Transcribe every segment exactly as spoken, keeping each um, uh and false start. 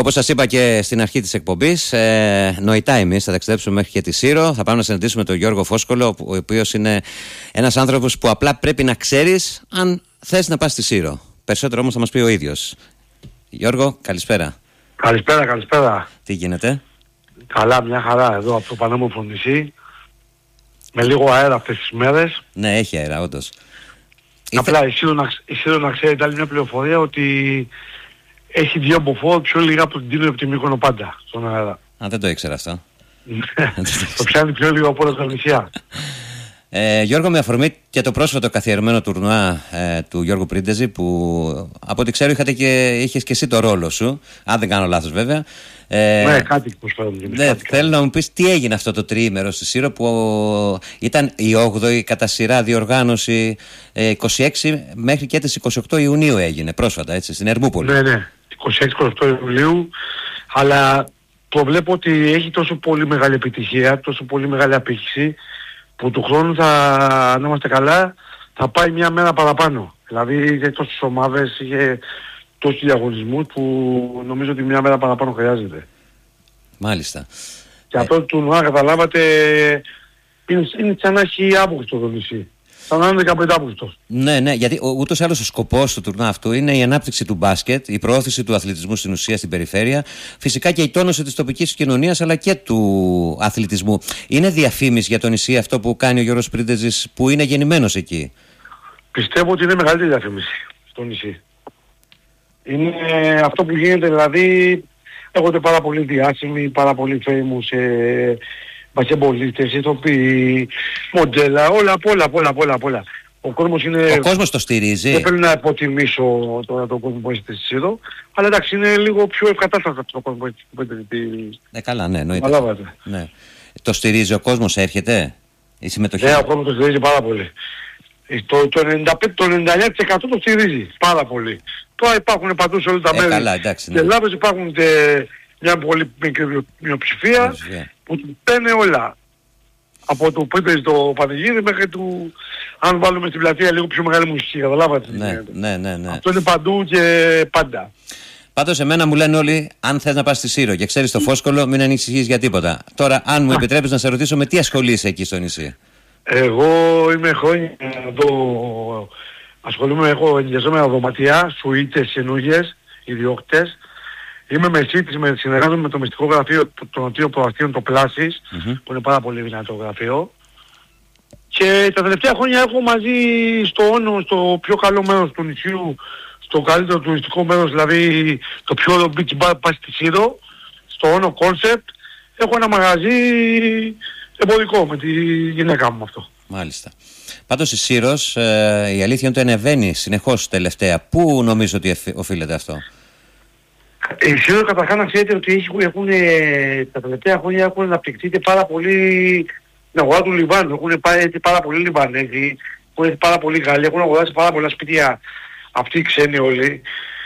Όπως σας είπα και στην αρχή της εκπομπής, ε, νοητά εμείς θα ταξιδέψουμε μέχρι και τη Σύρο. Θα πάμε να συναντήσουμε τον Γιώργο Φόσκολο, ο οποίος είναι ένας άνθρωπος που απλά πρέπει να ξέρεις αν θες να πας στη Σύρο. Περισσότερο όμως θα μας πει ο ίδιος. Γιώργο, καλησπέρα. Καλησπέρα, καλησπέρα. Τι γίνεται? Καλά, μια χαρά εδώ από το πανέμορφο νησί. Με λίγο αέρα αυτές τις μέρες. Ναι, έχει αέρα, όντως. Απλά η Σύρο να, να ξέρετε άλλη μια πληροφορία ότι έχει δύο μποφόρ πιο λίγα από την Τίνο από τη Μύκονο πάντα στον αέρα. Α, δεν το ήξερα αυτό. Το πιάνει πιο λίγο από όλα τα νησιά. Ε, Γιώργο, με αφορμή και το πρόσφατο καθιερωμένο τουρνουά ε, του Γιώργου Πρίντεζη, που από ό,τι ξέρω είχατε και, είχες και εσύ το ρόλο σου, αν δεν κάνω λάθος βέβαια. Ε, ναι, κάτι προσφέρουν. Ναι, θέλω να μου πεις τι έγινε αυτό το τριήμερο στη Σύρο, που ήταν η όγδοη κατά σειρά διοργάνωση, ε, είκοσι έξι μέχρι και τις είκοσι οκτώ Ιουνίου έγινε πρόσφατα, έτσι, στην Ερμούπολη. Ναι, ναι, είκοσι έξι είκοσι οκτώ Ιουλίου, αλλά προβλέπω ότι έχει τόσο πολύ μεγάλη επιτυχία, τόσο πολύ μεγάλη απήχηση, που του χρόνου θα, αν είμαστε καλά, θα πάει μια μέρα παραπάνω. Δηλαδή είχε τόσες ομάδες, είχε τόσους διαγωνισμούς που νομίζω ότι μια μέρα παραπάνω χρειάζεται. Μάλιστα. Και ε... αυτό του να καταλάβατε είναι, είναι σαν να έχει Αύγουστο το νησί. Σαν να είναι δεκαπέντε Αύγουστος. Ναι, ναι, γιατί ούτως ή άλλως ο σκοπός του τουρνουά αυτού είναι η ανάπτυξη του μπάσκετ, η προώθηση του αθλητισμού στην ουσία στην περιφέρεια, φυσικά και η τόνωση της τοπικής κοινωνίας αλλά και του αθλητισμού. Είναι διαφήμιση για το νησί αυτό που κάνει ο Γιώργος Πρίντεζης, που είναι γεννημένος εκεί? Πιστεύω ότι είναι μεγαλύτερη διαφήμιση στο νησί. Είναι αυτό που γίνεται, δηλαδή έχονται πάρα πολύ διάσημοι, πάρα πολύ famous ε, μπασκετμπολίστες, ηθοποιοί, μοντέλα, όλα, όλα, όλα, όλα, όλα. Ο κόσμος είναι... Ο κόσμος το στηρίζει. Δεν πρέπει να υποτιμήσω τώρα τον κόσμο που έχετε στη Σύρο, αλλά εντάξει, είναι λίγο πιο ευκατάστατο από τον κόσμο που έχετε. Ναι, καλά, ναι, εννοείται. Ναι. Το στηρίζει ο κόσμος, έρχεται η συμμετοχή? Ναι, ο κόσμος το στηρίζει πάρα πολύ. Το, το ενενήντα πέντε, το ενενήντα εννιά τοις εκατό το στηρίζει πάρα πολύ. Τώρα υπάρχουν παντού σε όλα τα ε, μέρη. Καλά, εντάξει, ναι. Και Ελλάδος υπάρχουν και μια πολύ μικρή μειοψηφία που παίρνει όλα. Από το Πρίντεζη το πανηγύρι μέχρι του, αν βάλουμε στην πλατεία λίγο πιο μεγάλη μουσική, καταλάβατε? Ναι, ναι, ναι, ναι. Αυτό είναι παντού και πάντα. Πάντως εμένα μου λένε όλοι, αν θες να πας στη Σύρο και ξέρεις το Φόσκολο, μην ανησυχείς για τίποτα. Τώρα, αν μου επιτρέπεις να σε ρωτήσω, με τι ασχολείσαι εκεί στο νησί? Εγώ είμαι χρόνια εδώ, ασχολούμαι, έχω ενοικιαζόμενα δωματιά, σουίτες, καινούργιες, ιδιόκτες. Είμαι μεσίτης, με, συνεργάζομαι με το μυστικό γραφείο των Νοτίων Προαστίων, το Πλάσις, mm-hmm. που είναι πάρα πολύ δυνατό γραφείο. Και τα τελευταία χρόνια έχω μαζί στο Όνο, στο πιο καλό μέρος του νησιού, στο καλύτερο τουριστικό μέρος, δηλαδή το πιο beach bar πας στη Σύρο, στο Όνο Concept, έχω ένα μαγαζί εμπορικό με τη γυναίκα μου αυτό. Μάλιστα. Πάντως η Σύρος, ε, η αλήθεια είναι ότι ανεβαίνει συνεχώς τελευταία. Πού νομίζω ότι οφείλεται αυτό? Η Σύρο καταρχάς να ξέρετε ότι έχουν, τα τελευταία χρόνια έχουν αναπτυχθεί πάρα πολύ την αγορά του Λιβάνου. Έχουν πάρει πάρα πολύ Λιβανέζοι, έχουν έρθει πάρα πολύ Γάλλοι, έχουν αγοράσει πάρα πολλά σπίτια αυτοί οι ξένοι όλοι.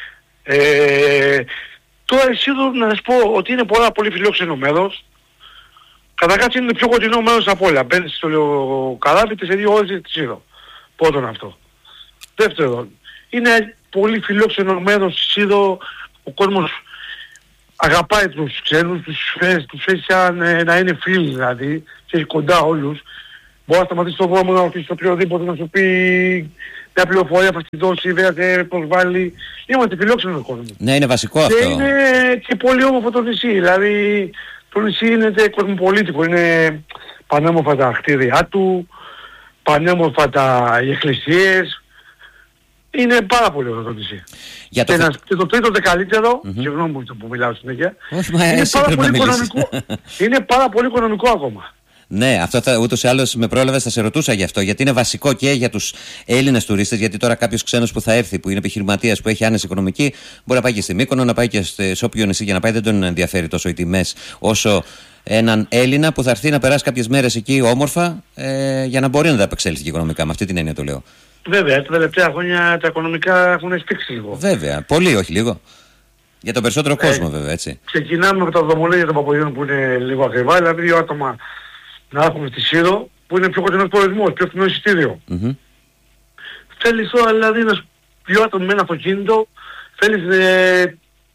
Ε, τώρα η Σύρο να σας πω ότι είναι πολλά πολύ φιλόξενο μέρος. Καταρχάς είναι το πιο κοντινό μέρος από όλα. Μπαίνεις στο καράβι και σε δύο ώρες στη Σύρο. Πρώτον αυτό. Δεύτερον, είναι πολύ φιλόξενο μέρος στη Σύρο. Ο κόσμος αγαπάει τους ξένους, τους φέρει, τους φέρει σαν ε, να είναι φίλοι δηλαδή, και κοντά όλους. Μπορεί να σταματήσει τον δρόμο να ρωτήσει οποιοδήποτε να σου πει μια πληροφορία, θα στη δώσει, δεν σε προσβάλλει. Είμαστε φιλόξενος κόσμο. Ναι, είναι βασικό αυτό. Και είναι και πολύ όμορφο το νησί, δηλαδή το νησί είναι κοσμοπολίτικο, είναι πανέμορφα τα κτίρια του, πανέμορφα τα οι εκκλησίες. Είναι πάρα πολύ ωραίο το νησί. Για το... Και, ένα, και το τρίτο δε καλύτερο, mm-hmm. συγγνώμη που, που μιλάω συνέχεια, είναι, πάρα πολύ οικονομικό, είναι πάρα πολύ οικονομικό ακόμα. Ναι, αυτό θα, ούτως ή άλλως με πρόλαβες, θα σε ρωτούσα γι' αυτό. Γιατί είναι βασικό και για τους Έλληνες τουρίστες. Γιατί τώρα κάποιος ξένος που θα έρθει, που είναι επιχειρηματίας, που έχει άνεση οικονομική, μπορεί να πάει και στη Μύκονο, να πάει και σε όποιο νησί για να πάει. Δεν τον ενδιαφέρει τόσο οι τιμές όσο έναν Έλληνα που θα έρθει να περάσει κάποιες μέρες εκεί όμορφα ε, για να μπορεί να τα απεξέλθει και οικονομικά. Με αυτή την έννοια το λέω. Βέβαια, τα τελευταία χρόνια τα οικονομικά έχουν στήξει λίγο. Βέβαια, πολύ, όχι λίγο. Για τον περισσότερο κόσμο, ε, βέβαια, έτσι. Ξεκινάμε με τα δρομολόγια των Παπαγιών που είναι λίγο ακριβά, δηλαδή δύο άτομα να έχουμε στη Σύρο που είναι πιο κοντινός προορισμός, πιο φθηνό εισιτήριο. Mm-hmm. Θέλεις τώρα δηλαδή να δύο άτομα με ένα αυτοκίνητο, θέλεις ε,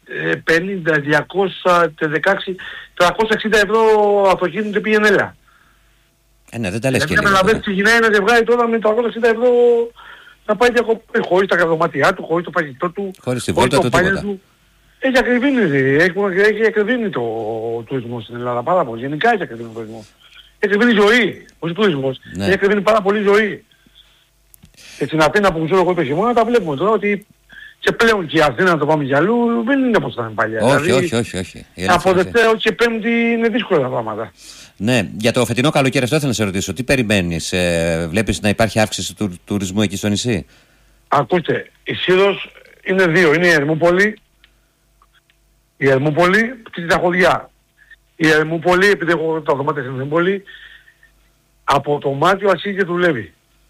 πενήντα, διακόσια, δεκαέξι, τριακόσια εξήντα ευρώ αυτοκίνητο πήγαινε έλα. Ε, ναι, δεν τα λες και λίγο. Δηλαδή ξεκινάει ένα ζευγάρι τώρα με τριακόσια εξήντα ευρώ να πάει διακοπές, χωρίς τα καδωμάτια του, χωρίς το φαγητό του, χωρίς τη βόλτα του, τίποτα. Του. Έχει ακριβήνει, έχει, έχει ακριβήνει το τουρισμό στην Ελλάδα πάρα πολύ. Γενικά έχει ακριβήνει το τουρισμό. Έχει ακριβήνει ζωή, όχι τουρισμός. Ναι. Έχει ακριβήνει πάρα πολύ ζωή. Και στην Αθήνα που ξέρω εγώ το χειμώνα τα βλέπουμε τώρα ότι και πλέον και η Αθήνα να το πάμε για αλλού δεν είναι όπως ήταν παλιά. Όχι, δηλαδή, όχι, όχι, όχι. Από Δευτέρα και Πέμπτη είναι δύσκολα τα πράγματα. Ναι, για το φετινό καλοκαίρι αυτό ήθελα να σε ρωτήσω. Τι περιμένεις, ε, βλέπεις να υπάρχει αύξηση του τουρισμού εκεί στο νησί? Ακούστε, η Σύρος είναι δύο. Είναι η Ερμούπολη, η Ερμούπολη και τα Χωδιά. Η Ερμούπολη, επειδή έχω τα δωμάτια στην Ερμούπολη, από το Μάρτιο αρχίζει και δουλεύει.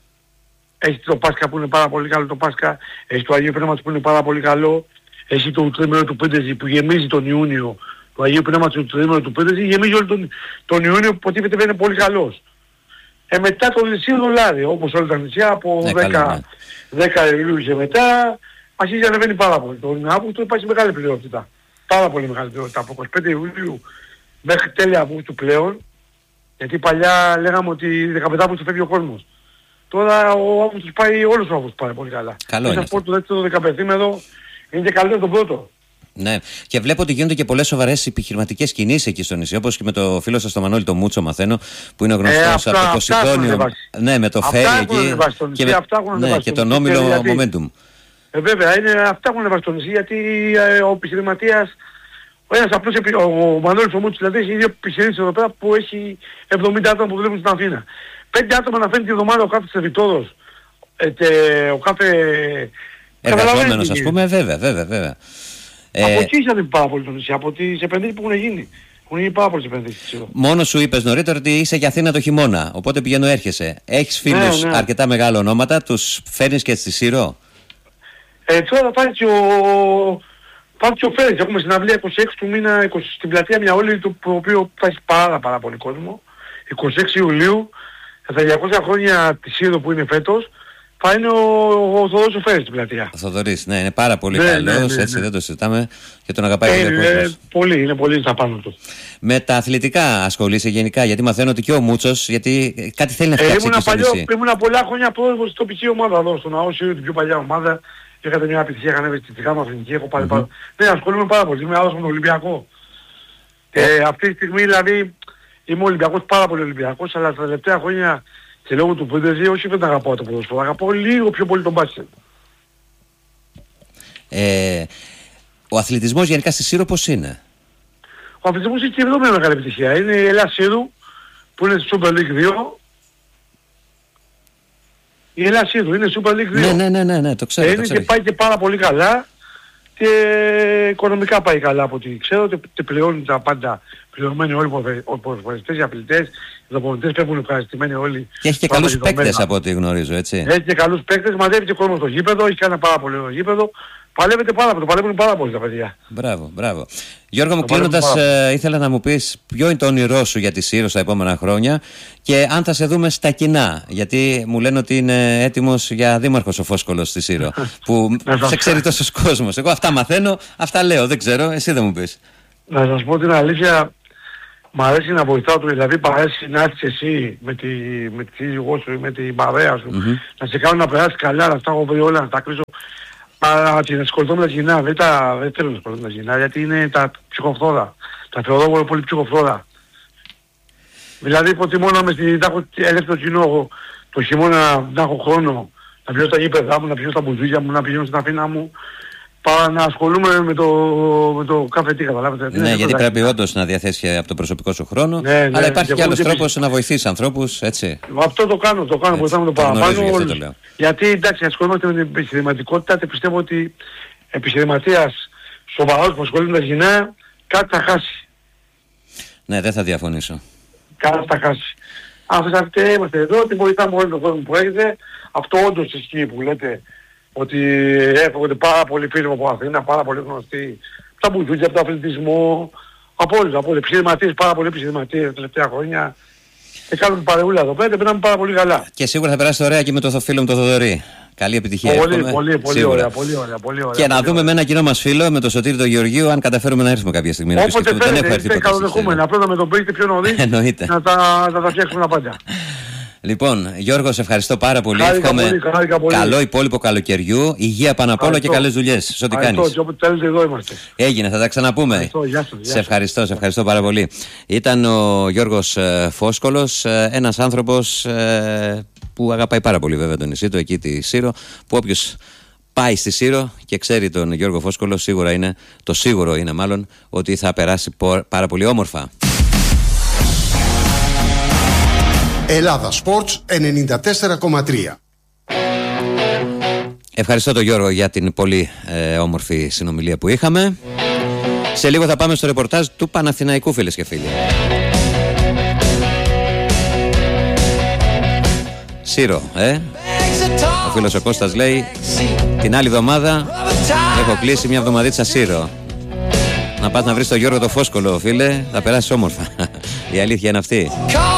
Έχει το Πάσχα που είναι πάρα πολύ καλό το Πάσχα, έχει το Αγίου Πνεύματος που είναι πάρα πολύ καλό, έχει το τρίμηνο του Πέντεζη που γεμίζει τον Ιούνιο, το Αγίου Πνεύματος του τρίμηνο του Πέντεζη γεμίζει όλο τον, τον Ιούνιο που υποτίθεται είναι πολύ καλός. Ε, μετά το νησί δολάρι, όπως όλα τα νησιά, από ναι, δέκα, καλό, ναι. δέκα Ιουλίου και μετά, αρχίζει να ανεβαίνει πάρα πολύ. Τον Αύγουστο υπάρχει μεγάλη πληρότητα. Πάρα πολύ μεγάλη πληρότητα. Από είκοσι πέντε Ιουλίου μέχρι τέλη Αυγούστου πλέον, γιατί παλιά λέγαμε ότι δεκαπέντε Αυγούστου φεύγει ο κόσμος. Τώρα ο Αύγουστος πάει, όλος ο Αύγουστος πάει πολύ καλά. Καλό είναι. Θα πω το δεύτερο δεκαπενθήμερο είναι και καλύτερο τον πρώτο. Ναι, και βλέπω ότι γίνονται και πολλές σοβαρές επιχειρηματικές κινήσεις εκεί στο νησί, όπως και με το φίλο σας τον Μανώλη το Μούτσο μαθαίνω, που είναι γνωστός ε, από το Ποσειδόνιο, ναι, με το φέρι εκεί και, με, ναι, και τον όμιλο γιατί, Momentum. Ε, βέβαια, είναι, αυτά έχουν ανεβάσει στο νησί, γιατί ε, ο επιχειρηματίας, ο ένας απλός, ο, ο Μανώλης ο Μούτσος, δηλαδή έχει δύο επιχειρήσεις εδώ πέρα που έχει εβδομήντα άτομα που δουλεύουν στην Αθήνα. Πέντε άτομα να φέρνει τη εβδομάδα ο κάθε σερβιτόρος, ε, ο κάθε... εργαζόμενος ας πούμε, βέβαια, βέβαια, βέβαια. Από ε... εκεί είχατε πάρα πολύ το νησί, από τις επενδύσεις που έχουν γίνει. Έχουν γίνει πάρα πολλές επενδύσεις. Μόνος σου είπες νωρίτερα ότι είσαι για Αθήνα το χειμώνα, οπότε πηγαίνω έρχεσαι. Έχεις φίλους ναι, ναι. αρκετά μεγάλα ονόματα, τους φέρνεις και στη Σύρο? Ε, τώρα θα πάρει και ο... Πάρει και ο Φέρης. Έχουμε συναυλία είκοσι έξι του μήνα είκοσι, στην πλατεία μια όλη, το οποίο θα έχει πάρα πάρα πολύ κόσμο. είκοσι έξι Ιουλίου, στα διακόσια χρόνια της Σύρο που είναι φέτος, θα είναι ο, ο Θοδωρής ο Φέρης στην πλατεία. Ο Θοδωρής, ναι, είναι πάρα πολύ ναι, καλός, ναι, ναι, ναι, έτσι δεν το συζητάμε και τον αγαπάει ε, πολύ ο κόσμος. Ε, πολύ, είναι πολύ στα πάνω του. Με τα αθλητικά ασχολείσαι γενικά, γιατί μαθαίνω ότι και ο Μούτσος, γιατί κάτι θέλει να φτιάξει ε, εκεί στο νησί. Ήμουν πολλά χρόνια πρόεδρος στην τοπική ομάδα εδώ, στον ΑΟΣ, την πιο παλιά ομάδα. Είχατε μια επιτυχία, είχαν έβει στη γάμα αθλητική, έχω πάλι mm-hmm. πάρα. Ναι, ασχολούμαι πάρα πολύ, είμαι άλλος με τον Ολυμπιακό. Ε, αυτή τη στιγμή δηλαδή είμαι Ολυμπιακός, πάρα πολύ Ολυμπιακός, αλλά τα τελευταία χρόνια και λόγω του Πέντεζη, όχι δεν αγαπάω το ποδόσφαιρο, αγαπάω λίγο πιο πολύ τον μπάσκετ. Ε, ο αθλητισμός γενικά στη Σύρο πώς είναι? Ο αθλητισμός έχει και εδώ με μεγάλη επιτυχία. Είναι η Ελλάς Σύρου που είναι στη Super League δύο. Η Ελλάς Σύρου είναι Super League δύο. Ναι, ναι, ναι, ναι, ναι το ξέρω. Ε, το είναι ξέρω. Και πάει και πάρα πολύ καλά και οικονομικά πάει καλά από ό,τι ξέρω ότι πληρώνουν τα πάντα. Πληρωμένοι όλοι οι ποδοσφαιριστές, οι αθλητές, οι δοπονητές φεύγουν ευχαριστημένοι όλοι. Και έχει και καλούς παίκτες από ό,τι γνωρίζω, έτσι. Έχει και καλούς παίκτες, μαζεύει και κόσμο στο γήπεδο, έχει κάνει πάρα πολύ ωραίο γήπεδο. Παλεύετε πάρα πολύ, το παλεύουν πάρα πολύ τα παιδιά. Μπράβο, μπράβο. Γιώργο μου, κλείνοντας, ε, ήθελα να μου πεις ποιο είναι το όνειρό σου για τη Σύρο στα επόμενα χρόνια και αν θα σε δούμε στα κοινά. Γιατί μου λένε ότι είναι έτοιμος για δήμαρχος ο Φόσκολος στη Σύρο. που σε ξέρει τόσος κόσμος. Εγώ αυτά μαθαίνω, αυτά λέω, δεν ξέρω, εσύ δεν μου πεις. Να σας πω την αλήθεια, μ' αρέσει να βοηθάω του, δηλαδή μ' αρέσει να έρθεις εσύ με τη, με τη σύζυγό σου ή με την παρέα σου, mm-hmm. να σε κάνω να περάσεις καλά, να τα έχω βρει όλα, να τα κρίσω. Μα να ασχοληθώ με τα κοινά, δεν, τα, δεν θέλω να ασχοληθώ με τα κοινά, γιατί είναι τα ψυχοφθόρα. Τα θεωρώ πολύ ψυχοφθόρα. Δηλαδή προτιμώ να, στη, να έχω ελεύθερο κοινό το χειμώνα, να έχω χρόνο, να πηγαίνω στα γήπεδά μου, να πηγαίνω στα μπουζούκια μου, να πηγαίνω στην Αθήνα μου, παρά να ασχολούμαι με το, με το κάθε τι, καταλάβετε. Ναι, γιατί πρέπει όντως να διαθέσεις από τον προσωπικό σου χρόνο, ναι, ναι, αλλά υπάρχει και άλλος τρόπος και... να βοηθήσεις ανθρώπους, έτσι. Αυτό το κάνω, το κάνω, βοηθάμε το παραπάνω. Γιατί εντάξει, ασχολούμαστε με την επιχειρηματικότητα και πιστεύω ότι επιχειρηματίας σοβαρός που ασχολείται με τα κοινά, κάτι θα χάσει. Ναι, δεν θα διαφωνήσω. Κάτι θα χάσει. Αν αυτοί είμαστε εδώ, ότι βοηθάμε όλο τον κόσμο που έχετε, αυτό όντως ισχύει που λέτε. Ότι έφυγονται πάρα πολλοί φίλοι από Αθήνα, πάρα πολύ γνωστοί, από τα μπουζούκια, από τον αθλητισμό, από όλους, από όλους, επιχειρηματίες, πάρα πολλοί επιχειρηματίες τα τελευταία χρόνια. Και κάνουν παρεούλα εδώ πέρα και περνάμε πάρα πολύ καλά. Και σίγουρα θα περάσετε ωραία και με το φίλο μου τον Θοδωρή. Καλή επιτυχία. Πολύ, εύχομαι, πολύ, πολύ ωραία, πολύ ωραία, πολύ ωραία. Και να πολύ δούμε ωραία. με ένα κοινό μας φίλο, με τον Σωτήρη τον Γεωργίου, αν καταφέρουμε να έρθουμε κάποια στιγμή. Όποτε Δεν έχω θέλετε, έρθει είστε ποτέ. καλοδεχούμενοι. Απλώς να με τον πείτε πιο νωρίς, Εννοείται. να τα, να τα φτιάξουμε τα πάντα. Λοιπόν, Γιώργο, σε ευχαριστώ πάρα πολύ. Χάρηκα Εύχομαι πολύ, χάρηκα πολύ. καλό υπόλοιπο καλοκαιριού, υγεία πάνω απ' όλα και καλές δουλειές. Σε ό,τι κάνεις. Και όποτε θέλετε εδώ είμαστε. Έγινε, θα τα ξαναπούμε. Ευχαριστώ, γεια σας, γεια Σε ευχαριστώ, σε ευχαριστώ πάρα πολύ. Ήταν ο Γιώργος ε, Φόσκολος, ε, ένας άνθρωπος ε, που αγαπάει πάρα πολύ βέβαια το νησί του, εκεί τη Σύρο, που όποιος πάει στη Σύρο και ξέρει τον Γιώργο Φόσκολο, σίγουρα είναι, το σίγουρο είναι μάλλον, ότι θα περάσει πάρα πολύ όμορφα. Ελλάδα Sports ενενήντα τέσσερα κόμμα τρία. Ευχαριστώ τον Γιώργο για την πολύ ε, όμορφη συνομιλία που είχαμε. Σε λίγο θα πάμε στο ρεπορτάζ του Παναθηναϊκού, φίλες και φίλοι. Σύρο, ε. Ο φίλος ο Κώστας λέει, την άλλη εβδομάδα έχω κλείσει μια εβδομαδίτσα Σύρο. Να πας να βρεις τον Γιώργο το Φόσκολο, φίλε, θα περάσεις όμορφα. Η αλήθεια είναι αυτή.